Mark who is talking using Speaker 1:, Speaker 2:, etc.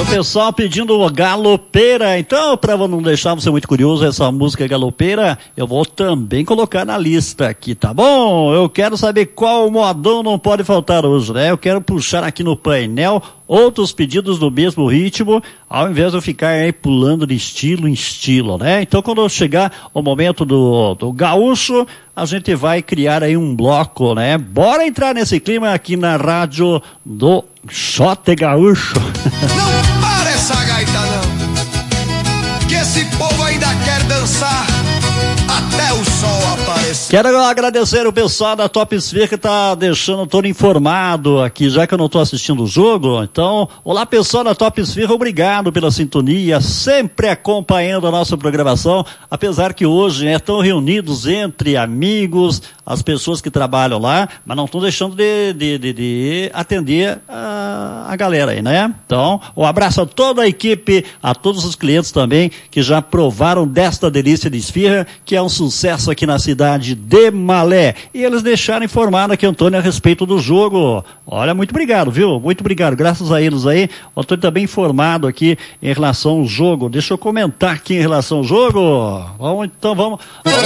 Speaker 1: pessoal pedindo Galopeira. Então, para não deixar você muito curioso, essa música Galopeira, eu vou também colocar na lista aqui, tá bom? Eu quero saber qual modão não pode faltar hoje, né? Eu quero puxar aqui no painel outros pedidos do mesmo ritmo, ao invés de eu ficar aí pulando de estilo em estilo, né? Então, quando chegar o momento do gaúcho, a gente vai criar aí um bloco, né? Bora entrar nesse clima aqui na rádio do Xote Gaúcho.
Speaker 2: Não para essa gaita não, que esse povo ainda quer dançar até o sol aparecer.
Speaker 1: Quero agradecer o pessoal da Top Sphere que tá deixando todo informado aqui, já que eu não tô assistindo o jogo. Então, olá pessoal da Top Sphere, obrigado pela sintonia, sempre acompanhando a nossa programação, apesar que hoje estão reunidos entre amigos, as pessoas que trabalham lá, mas não estão deixando de atender a galera aí, né? Então, um abraço a toda a equipe, a todos os clientes também que já provaram desta delícia de esfirra, que é um sucesso aqui na cidade de Malé. E eles deixaram informado aqui, Antônio, a respeito do jogo. Olha, muito obrigado, viu? Muito obrigado. Graças a eles aí, o Antônio também informado aqui em relação ao jogo. Deixa eu comentar aqui em relação ao jogo. Vamos